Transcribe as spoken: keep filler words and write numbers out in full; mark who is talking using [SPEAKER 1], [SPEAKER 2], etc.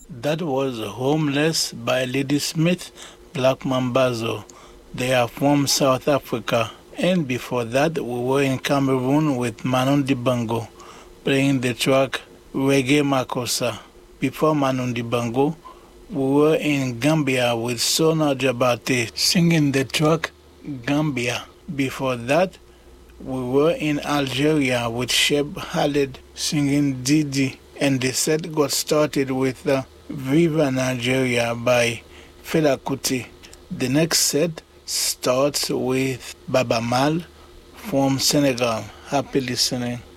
[SPEAKER 1] That was Homeless by Ladysmith Black Mambazo. They are from South Africa. And before that, we were in Cameroon with Manon Dibango playing the track Reggae Makossa. Before Manon Dibango, we were in Gambia with Sona Jabate singing the track Gambia. Before that, we were in Algeria with Sheb Khaled singing Didi. And the set got started with uh, Viva Nigeria by Fela Kuti. The next set starts with Baba Mal from Senegal. Happy listening.